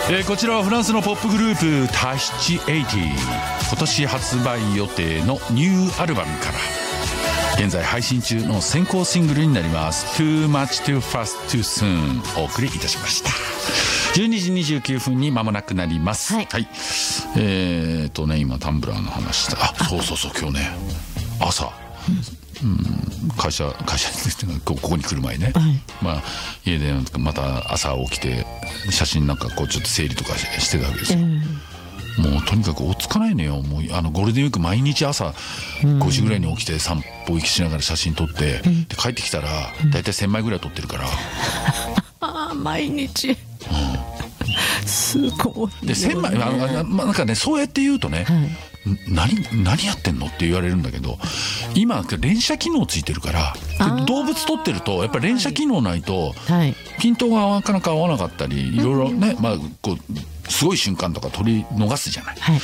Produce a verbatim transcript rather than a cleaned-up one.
えー、こちらはフランスのポップグループタヒチはちじゅう。今年発売予定のニューアルバムから現在配信中の先行シングルになります Too Much Too Fast Too Soon お送りいたしました。じゅうにじにじゅうきゅうふんに間もなくなります。はい、はい、えーとね今タンブラーの話した。あ、そうそうそう、今日ね朝、うん、会社会社ここに来る前ね、はい、まあ家でまた朝起きて写真なんかこうちょっと整理とかしてたわけですよ、えー、もうとにかく追っつかないのよ。もうあのゴールデンウィーク毎日朝ごじぐらいに起きて散歩行きしながら写真撮って、うん、で帰ってきたらだいたいせんまいぐらい撮ってるから、 ああ毎日、うん、すごいでせんまい、まあ、なんかねそうやって言うとね、はい、何, 何やってんのって言われるんだけど、今連写機能ついてるから動物撮ってるとやっぱり連写機能ないとピントがなかなか合わなかったりいろいろね、まあこうすごい瞬間とか撮り逃すじゃない、はい、